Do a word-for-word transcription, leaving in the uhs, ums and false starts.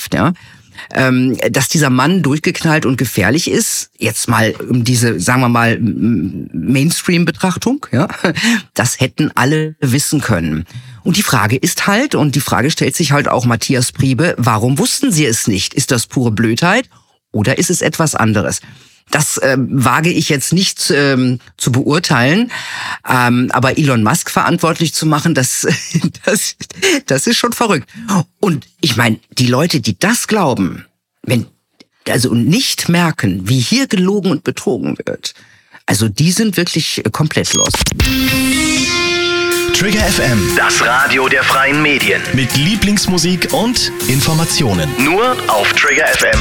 Wissenschaft, ja. Ähm, dass dieser Mann durchgeknallt und gefährlich ist, jetzt mal um diese, sagen wir mal, Mainstream-Betrachtung, ja, das hätten alle wissen können. Und die Frage ist halt, und die Frage stellt sich halt auch Matthias Priebe, warum wussten sie es nicht? Ist das pure Blödheit oder ist es etwas anderes? Das äh, wage ich jetzt nicht ähm, zu beurteilen, ähm, aber Elon Musk verantwortlich zu machen, das, das, das ist schon verrückt. Und ich meine, die Leute, die das glauben, wenn also nicht merken, wie hier gelogen und betrogen wird, also die sind wirklich komplett lost. Trigger F M, Das Radio der freien Medien. mit Lieblingsmusik und Informationen. Nur auf Trigger F M.